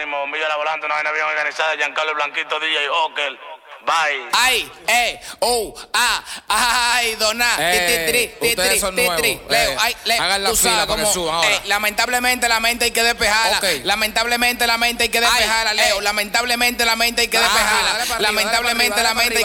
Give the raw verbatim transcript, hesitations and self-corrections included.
Jerónimo, Bombillo la Volante, una vaina bien organizada, Giancarlo Blanquito, D J Okel. Bye. Ay, eh, oh, ah, ay, dona, Eh, ti, ti, ti, ustedes ti, son ti, nuevos. ti, Leo, Eh, ay, Leo, hagan la tú fila sabes para que cómo, suban ahora. eh, lamentablemente la mente hay que despejarla. Ok. Lamentablemente la mente hay que despejarla, Ay, Leo. eh. Lamentablemente la mente hay que Ajá, despejarla. dale para arriba, Lamentablemente dale para la arriba, mente